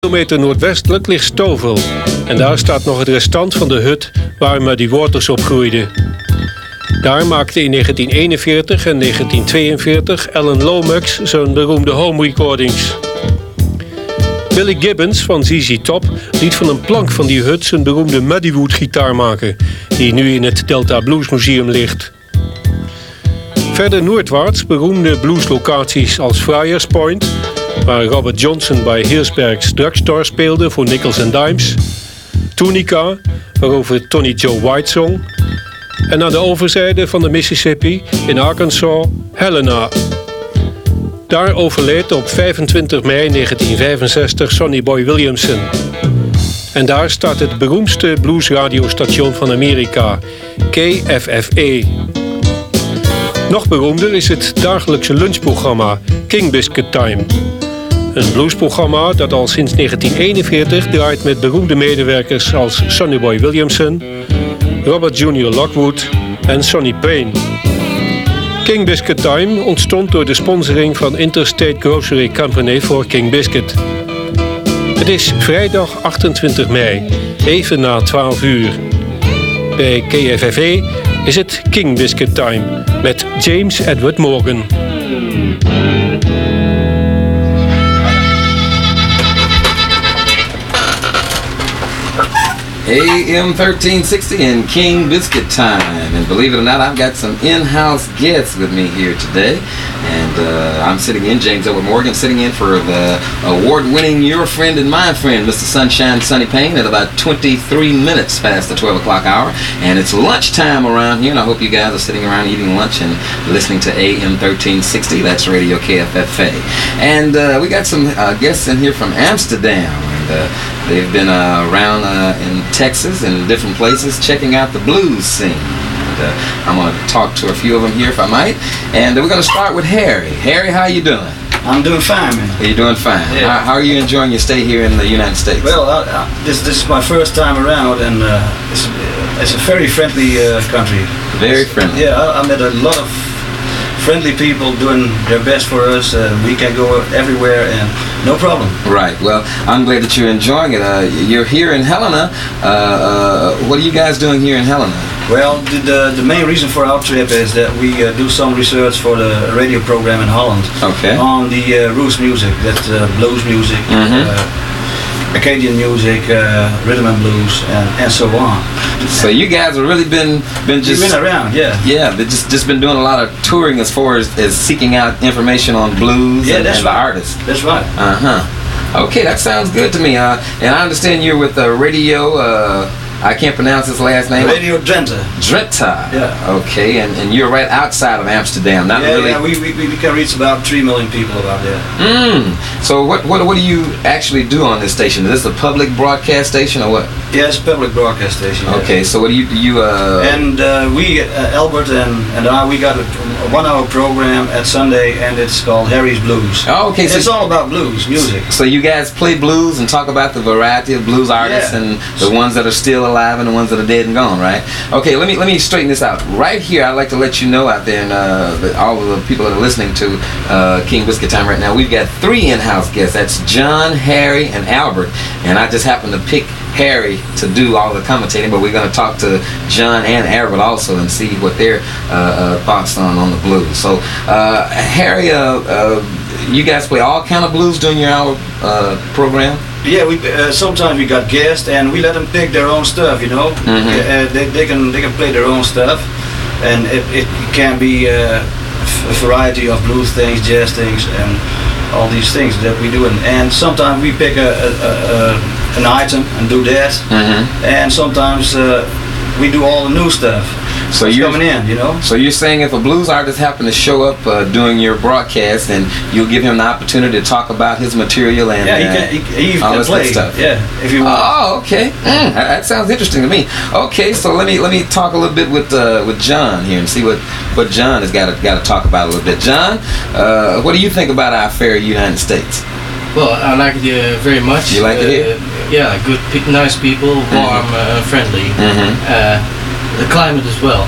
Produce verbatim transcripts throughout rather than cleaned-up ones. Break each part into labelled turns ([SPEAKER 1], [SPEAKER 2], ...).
[SPEAKER 1] kilometer noordwestelijk ligt Stouffville en daar staat nog het restant van de hut waar Muddy Waters opgroeide. Daar maakte in negentien eenenveertig en negentien tweeënveertig Alan Lomax zijn beroemde home recordings. Billy Gibbons van Z Z Top liet van een plank van die hut zijn beroemde Muddywood gitaar maken, die nu in het Delta Blues Museum ligt. Verder noordwaarts beroemde blueslocaties als Friars Point, waar Robert Johnson bij Healdsburg's Drugstore speelde voor nickels en dimes, Tunica, waarover Tony Joe White zong, en aan de overzijde van de Mississippi in Arkansas, Helena. Daar overleed op vijfentwintig mei negentien vijfenzestig Sonny Boy Williamson. En daar staat het beroemdste bluesradiostation van Amerika, K F F E. Nog beroemder is het dagelijkse lunchprogramma King Biscuit Time. Een bluesprogramma dat al sinds negentien eenenveertig draait met beroemde medewerkers als Sonny Boy Williamson, Robert junior Lockwood en Sonny Payne. King Biscuit Time ontstond door de sponsoring van Interstate Grocery Company voor King Biscuit. Het is vrijdag achtentwintig mei, even na twaalf uur. Bij K F F E is het King Biscuit Time met James Edward Morgan.
[SPEAKER 2] A M thirteen sixty and King Biscuit Time. And believe it or not, I've got some in-house guests with me here today. And uh, I'm sitting in, James Edward Morgan, sitting in for the award-winning Your Friend and My Friend, Mister Sunshine Sonny Payne, at about twenty-three minutes past the twelve o'clock hour. And it's lunchtime around here, and I hope you guys are sitting around eating lunch and listening to A M thirteen sixty. That's Radio K F F A. And uh, we got some uh, guests in here from Amsterdam. And uh, they've been uh, around uh, in Texas and different places checking out the blues scene. And, uh, I'm going to talk to a few of them here if I might. And uh, we're going to start with Harry. Harry, how you doing?
[SPEAKER 3] I'm doing fine, man.
[SPEAKER 2] Are you doing fine?
[SPEAKER 3] Yeah.
[SPEAKER 2] How, how are you enjoying your stay here in the United States?
[SPEAKER 3] Well, uh, uh, this this is my first time around, and uh, it's, it's a very friendly uh, country.
[SPEAKER 2] Very friendly.
[SPEAKER 3] Yeah, I, I met a lot of friendly people doing their best for us. Uh, we can go everywhere and no problem.
[SPEAKER 2] Right. Well, I'm glad that you're enjoying it. Uh, you're here in Helena. Uh, uh, what are you guys doing here in Helena?
[SPEAKER 3] Well, the, the, the main reason for our trip is that we uh, do some research for the radio program in Holland.
[SPEAKER 2] Okay.
[SPEAKER 3] On the uh, roots music, that's uh, blues music,
[SPEAKER 2] Mm-hmm.
[SPEAKER 3] uh, Acadian music, uh, rhythm and blues, and, and so on.
[SPEAKER 2] So you guys have really been been just
[SPEAKER 3] We've been around, yeah.
[SPEAKER 2] Yeah, but just just been doing a lot of touring as far as, as seeking out information on blues
[SPEAKER 3] Yeah,
[SPEAKER 2] and,
[SPEAKER 3] that's
[SPEAKER 2] and the
[SPEAKER 3] right.
[SPEAKER 2] artists.
[SPEAKER 3] That's right.
[SPEAKER 2] Uh huh. Okay, that sounds good to me. Uh, and I understand you're with uh, Radio. Uh, I can't pronounce his last name.
[SPEAKER 3] Radio Drenthe.
[SPEAKER 2] Drenthe.
[SPEAKER 3] Yeah.
[SPEAKER 2] Okay, and, and you're right outside of Amsterdam. Not
[SPEAKER 3] Yeah,
[SPEAKER 2] really.
[SPEAKER 3] yeah, we, we, we can reach about three million people about there.
[SPEAKER 2] Mm. So what, what what do you actually do on this station? Is this a public broadcast station or what?
[SPEAKER 3] Yeah, it's a public broadcast station. yeah.
[SPEAKER 2] Okay, so what do you do you uh?
[SPEAKER 3] And uh, we, uh, Albert and, and I, we got a, a one-hour program at Sunday, and it's called Harry's Blues.
[SPEAKER 2] Oh, okay,
[SPEAKER 3] And
[SPEAKER 2] so
[SPEAKER 3] it's all about blues music.
[SPEAKER 2] So you guys play blues and talk about the variety of blues artists
[SPEAKER 3] Yeah.
[SPEAKER 2] and the ones that are still alive and the ones that are dead and gone, right? Okay, let me let me straighten this out. Right here, I'd like to let you know out there, and uh, that all of the people that are listening to uh, King Biscuit Time right now, we've got three in-house guests. That's John, Harry, and Albert. And I just happened to pick Harry to do all the commentating, but we're going to talk to John and Albert also and see what their uh, uh, thoughts on on the blues. So, uh, Harry, uh, uh, you guys play all kind of blues during your hour uh, program?
[SPEAKER 3] Yeah, we uh, sometimes we got guests, and we let them pick their own stuff. You know,
[SPEAKER 2] Mhm.
[SPEAKER 3] uh, they, they can they can play their own stuff, and it, it can be uh, a variety of blues things, jazz things, and all these things that we do. And, and sometimes we pick a, a, a, a an item and do that,
[SPEAKER 2] Mm-hmm.
[SPEAKER 3] and sometimes uh, we do all the new stuff.
[SPEAKER 2] So
[SPEAKER 3] What's
[SPEAKER 2] you're
[SPEAKER 3] coming in, you know.
[SPEAKER 2] So you're saying if a blues artist happened to show up uh, during your broadcast, and you'll give him the opportunity to talk about his material and
[SPEAKER 3] Yeah, he
[SPEAKER 2] uh,
[SPEAKER 3] can. He, he even
[SPEAKER 2] all
[SPEAKER 3] can
[SPEAKER 2] this good
[SPEAKER 3] play.
[SPEAKER 2] stuff.
[SPEAKER 3] Yeah, if you want.
[SPEAKER 2] Oh, okay. Mm, that, that sounds interesting to me. Okay, so let me let me talk a little bit with uh, with John here and see what, what John has got to got to talk about a little bit. John, uh, what do you think about our fair United States?
[SPEAKER 4] Well, I like it uh, very much.
[SPEAKER 2] You like it
[SPEAKER 4] uh,
[SPEAKER 2] here?
[SPEAKER 4] Yeah, good, pe- nice people, warm, uh, friendly.
[SPEAKER 2] Mm-hmm.
[SPEAKER 4] Uh, the climate as well.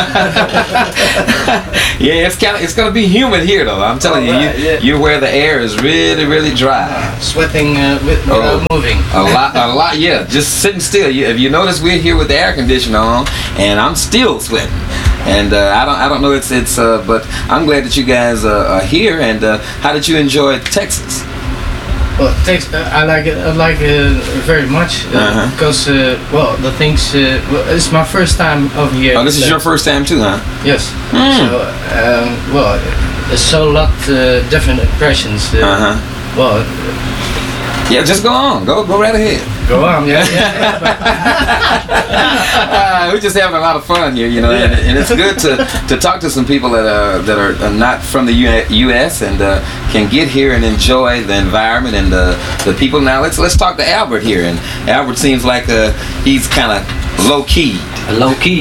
[SPEAKER 2] Yeah, it's kind of it's gonna be humid here though. I'm telling you,
[SPEAKER 4] Alright,
[SPEAKER 2] you,
[SPEAKER 4] yeah.
[SPEAKER 2] you're where the air is really really dry.
[SPEAKER 4] Sweating uh, with, without
[SPEAKER 2] Oh.
[SPEAKER 4] moving.
[SPEAKER 2] A lot, a lot, yeah. Just sitting still. You, if you notice, we're here with the air conditioner on, and I'm still sweating. And uh, I don't, I don't know. It's, it's. Uh, but I'm glad that you guys uh, are here. And uh, how did you enjoy Texas?
[SPEAKER 4] Well, thanks. Uh, I like it. I like it very much uh,
[SPEAKER 2] Uh-huh.
[SPEAKER 4] because uh, well, the things. Uh, well, it's my first time over here.
[SPEAKER 2] Oh, this is
[SPEAKER 4] Uh,
[SPEAKER 2] your first time too, huh?
[SPEAKER 4] Yes.
[SPEAKER 2] Mm.
[SPEAKER 4] So um, well, there's so lot uh, different impressions. Uh,
[SPEAKER 2] Uh huh.
[SPEAKER 4] Well,
[SPEAKER 2] Yeah, just go on. Go, go right ahead.
[SPEAKER 4] go on. Yeah. Yeah.
[SPEAKER 2] Uh, we're just having a lot of fun here, you know, and, and it's good to, to talk to some people that are that are not from the U S and uh, can get here and enjoy the environment and the the people. Now let's let's talk to Albert here, and Albert seems like uh, he's kind of low key.
[SPEAKER 5] Low key.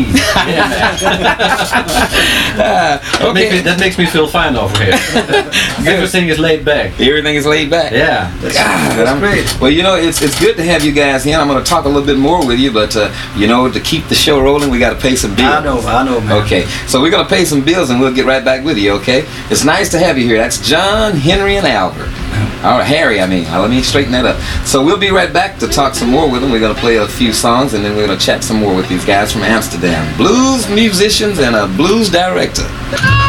[SPEAKER 2] Uh,
[SPEAKER 5] That, makes me,
[SPEAKER 2] okay,
[SPEAKER 5] that makes me feel fine over here. Everything is laid back.
[SPEAKER 2] everything is laid back.
[SPEAKER 5] Yeah.
[SPEAKER 2] God,
[SPEAKER 3] that's
[SPEAKER 2] I'm-
[SPEAKER 3] great.
[SPEAKER 2] Well, you know, it's it's good to have you guys here. I'm going to talk a little bit more with you, but uh, you know, to keep the show rolling, we got to pay some bills.
[SPEAKER 3] I know, I know, man.
[SPEAKER 2] Okay, so we're gonna pay some bills and we'll get right back with you. Okay, it's nice to have you here. That's John, Henry, and Albert. All right, Harry. I mean, uh, let me straighten that up. So we'll be right back to talk some more with them. We're gonna play a few songs and then we're gonna chat some more with these guys from Amsterdam, blues musicians and a blues director.